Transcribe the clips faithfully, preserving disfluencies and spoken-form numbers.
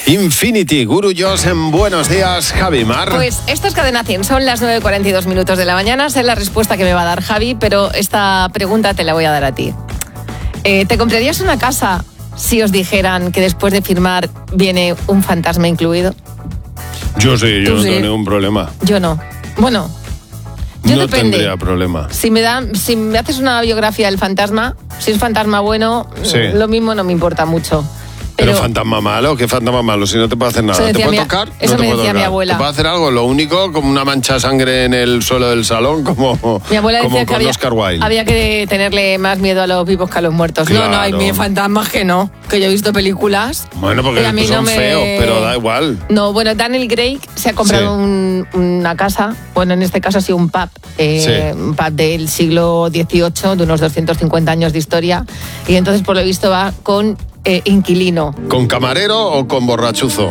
Infinity, Guru Joss en Buenos Días, Javi Mar. Pues esto es Cadena cien, son las nueve cuarenta y dos minutos de la mañana. Sé la respuesta que me va a dar Javi, pero esta pregunta te la voy a dar a ti. Eh, ¿Te comprarías una casa si os dijeran que después de firmar viene un fantasma incluido? Yo sí, yo no sí? tengo ningún problema. Yo no. Bueno, yo no depende. tendría problema. Si me dan, si me haces una biografía del fantasma, si es fantasma bueno, sí. Lo mismo no me importa mucho. Pero, Pero fantasma malo, ¿qué fantasma malo? Si no te puede hacer nada. ¿Te puede mi, tocar? Eso no me te decía mi abuela. ¿Te puede hacer algo? Lo único, como una mancha de sangre en el suelo del salón, como, mi abuela como decía con que había, Oscar Wilde. Había que tenerle más miedo a los vivos que a los muertos. Claro. No, no, hay mi fantasmas que no. Que yo he visto películas. Bueno, porque a mí son no me... feos, pero da igual. No, bueno, Daniel Craig se ha comprado sí. un, una casa. Bueno, en este caso ha sido un pub. Eh, sí. Un pub del siglo dieciocho, de unos doscientos cincuenta años de historia. Y entonces, por lo visto, va con... Eh, inquilino. ¿Con camarero o con borrachuzo?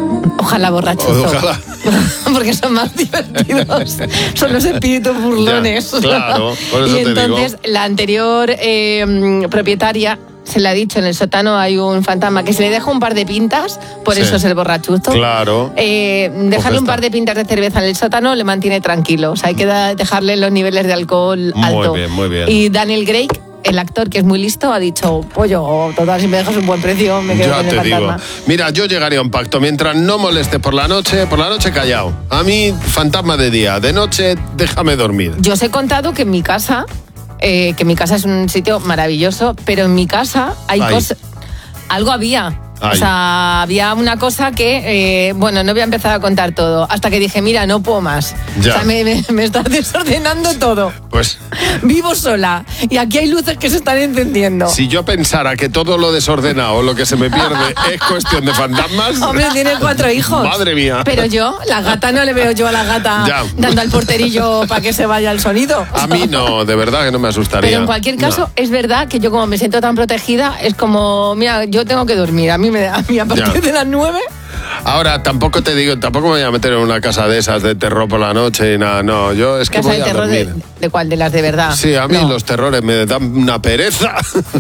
Ojalá borrachuzo. Ojalá. Porque son más divertidos. Son los espíritus burlones. Ya, claro, por eso y te entonces digo. La anterior eh, propietaria se le ha dicho, en el sótano hay un fantasma que se le deja un par de pintas, por sí. eso es el borrachuzo. Claro. Eh, dejarle un par de pintas de cerveza en el sótano le mantiene tranquilo. O sea, hay que da, dejarle los niveles de alcohol alto. Muy bien, muy bien. Y Daniel Craig, el actor, que es muy listo, ha dicho, pollo, total, si me dejas un buen precio, me quedo ya con el te fantasma. Digo. Mira, yo llegaría a un pacto. Mientras no molestes por la noche, por la noche callado. A mí, fantasma de día. De noche, déjame dormir. Yo os he contado que en mi casa, eh, que mi casa es un sitio maravilloso, pero en mi casa hay cosas... Algo había... Ay. O sea, había una cosa que, eh, bueno, no voy a empezar a contar todo, hasta que dije, mira, no puedo más. Ya. O sea, me, me, me estás desordenando todo. Pues... Vivo sola y aquí hay luces que se están encendiendo. Si yo pensara que todo lo desordenado, lo que se me pierde, es cuestión de fantasmas... Hombre, tiene cuatro hijos. Madre mía. Pero yo, la gata, no le veo yo a la gata ya. dando al porterillo para que se vaya el sonido. A mí no, de verdad que no me asustaría. Pero en cualquier caso, no. es verdad que yo como me siento tan protegida, es como, mira, yo tengo que dormir. A mí Me, a, mí a partir ya. de las nueve. Ahora, tampoco te digo, tampoco me voy a meter en una casa de esas de terror por la noche y nada, no, yo es que ¿Casa voy de a terror dormir. De, ¿De cuál? ¿De las de verdad? Sí, a mí no. los terrores me dan una pereza.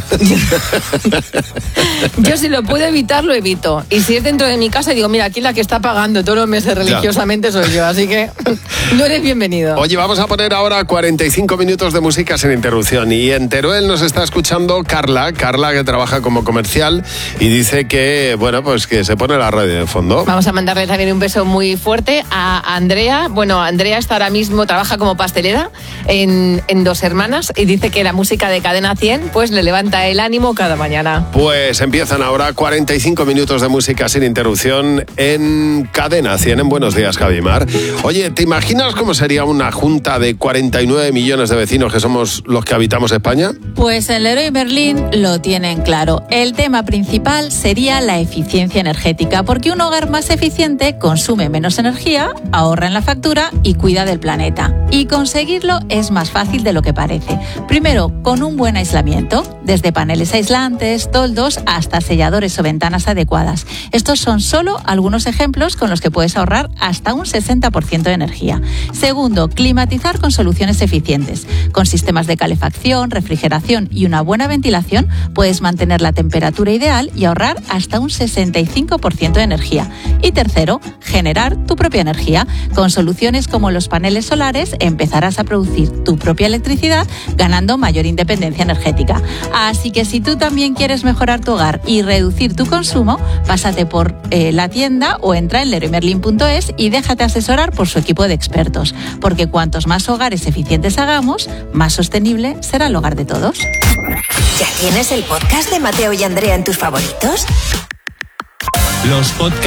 Yo si lo puedo evitar, lo evito. Y si es dentro de mi casa, digo, mira, aquí la que está pagando todos los meses religiosamente ya. soy yo, así que no eres bienvenido. Oye, vamos a poner ahora cuarenta y cinco minutos de música sin interrupción. Y en Teruel nos está escuchando Carla, Carla que trabaja como comercial y dice que, bueno, pues que se pone la radio de fondo. Vamos a mandarle también un beso muy fuerte a Andrea. Bueno, Andrea está ahora mismo, trabaja como pastelera en, en Dos Hermanas y dice que la música de Cadena cien pues le levanta el ánimo cada mañana. Pues empiezan ahora cuarenta y cinco minutos de música sin interrupción en Cadena cien, en Buenos Días, Javi Mar. Oye, ¿te imaginas cómo sería una junta de cuarenta y nueve millones de vecinos que somos los que habitamos España? Pues en Leroy Merlin lo tienen claro. El tema principal sería la eficiencia energética, porque un hogar más eficiente consume menos energía, ahorra en la factura y cuida del planeta. Y conseguirlo es más fácil de lo que parece. Primero, con un buen aislamiento, desde paneles aislantes, toldos hasta selladores o ventanas adecuadas. Estos son solo algunos ejemplos con los que puedes ahorrar hasta un sesenta por ciento de energía. Segundo, climatizar con soluciones eficientes. Con sistemas de calefacción, refrigeración y una buena ventilación, puedes mantener la temperatura ideal y ahorrar hasta un sesenta y cinco por ciento de energía. Y tercero, generar tu propia energía. Con soluciones como los paneles solares empezarás a producir tu propia electricidad, ganando mayor independencia energética. Así que si tú también quieres mejorar tu hogar y reducir tu consumo, pásate por eh, la tienda o entra en leroy merlin punto es y déjate asesorar por su equipo de expertos. Porque cuantos más hogares eficientes hagamos, más sostenible será el hogar de todos. ¿Ya tienes el podcast de Mateo y Andrea en tus favoritos? Los podcasts